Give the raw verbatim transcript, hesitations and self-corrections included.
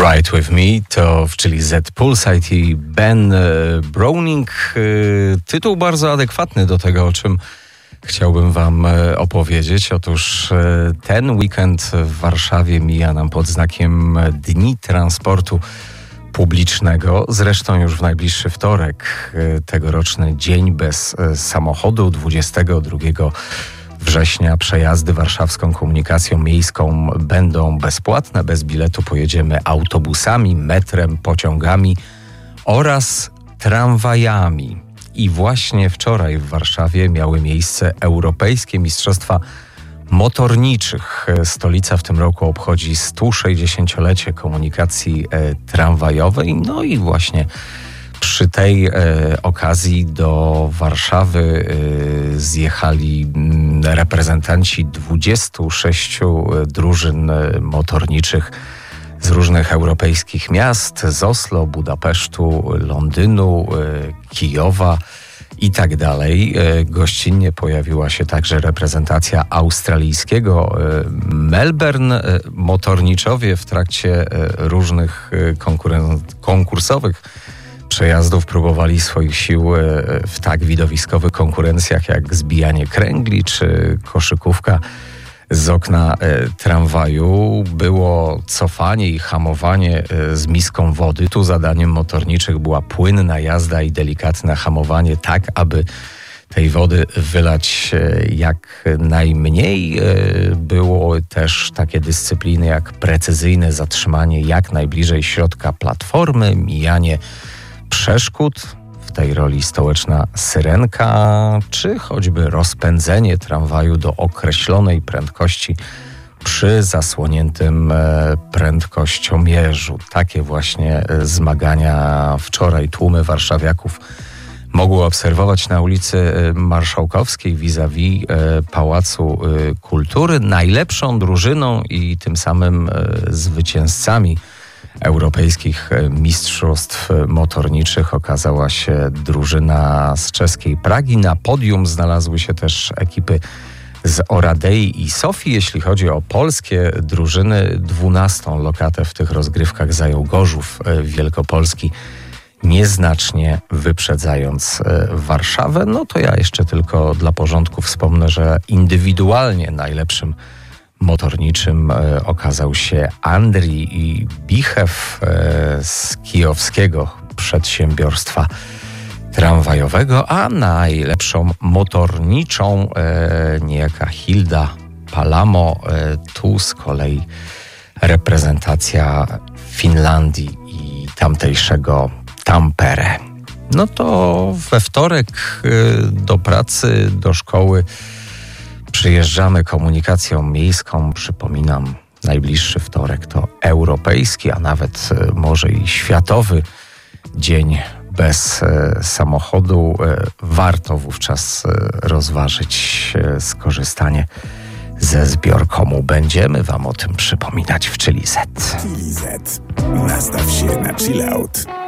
Ride With Me to w Chili Z Pulsite i Ben Browning. Tytuł bardzo adekwatny do tego, o czym chciałbym wam opowiedzieć. Otóż ten weekend w Warszawie mija nam pod znakiem Dni Transportu Publicznego. Zresztą już w najbliższy wtorek, tegoroczny Dzień Bez Samochodu, dwudziestego drugiego września, przejazdy warszawską komunikacją miejską będą bezpłatne. Bez biletu pojedziemy autobusami, metrem, pociągami oraz tramwajami. I właśnie wczoraj w Warszawie miały miejsce Europejskie Mistrzostwa Motorniczych. Stolica w tym roku obchodzi sto sześćdziesięciolecie komunikacji e, tramwajowej. No i właśnie przy tej e, okazji do Warszawy e, zjechali m, reprezentanci dwudziestu sześciu drużyn motorniczych z różnych europejskich miast, z Oslo, Budapesztu, Londynu, e, Kijowa i tak dalej. E, gościnnie pojawiła się także reprezentacja australijskiego e, Melbourne. E, motorniczowie w trakcie e, różnych e, konkuren- konkursowych przejazdów próbowali swoich sił w tak widowiskowych konkurencjach jak zbijanie kręgli czy koszykówka z okna e, tramwaju. Było cofanie i hamowanie e, z miską wody. Tu zadaniem motorniczych była płynna jazda i delikatne hamowanie, tak aby tej wody wylać e, jak najmniej. E, było też takie dyscypliny jak precyzyjne zatrzymanie jak najbliżej środka platformy, mijanie przeszkód, w tej roli stołeczna syrenka, czy choćby rozpędzenie tramwaju do określonej prędkości przy zasłoniętym prędkościomierzu. Takie właśnie zmagania wczoraj tłumy warszawiaków mogły obserwować na ulicy Marszałkowskiej vis-a-vis Pałacu Kultury. Najlepszą drużyną i tym samym zwycięzcami Europejskich Mistrzostw Motorniczych okazała się drużyna z czeskiej Pragi. Na podium znalazły się też ekipy z Oradei i Sofii. Jeśli chodzi o polskie drużyny, dwunastą lokatę w tych rozgrywkach zajął Gorzów Wielkopolski, nieznacznie wyprzedzając Warszawę. No to ja jeszcze tylko dla porządku wspomnę, że indywidualnie najlepszym motorniczym e, okazał się Andrii Bichew e, z kijowskiego przedsiębiorstwa tramwajowego, a najlepszą motorniczą e, niejaka Hilda Palamo. E, tu z kolei reprezentacja Finlandii i tamtejszego Tampere. No to we wtorek e, do pracy, do szkoły przyjeżdżamy komunikacją miejską. Przypominam, najbliższy wtorek to europejski, a nawet może i światowy Dzień Bez Samochodu. Warto wówczas rozważyć skorzystanie ze zbiorkomu. Będziemy wam o tym przypominać w Chili Z. Chili Z. Nastaw się na chill out.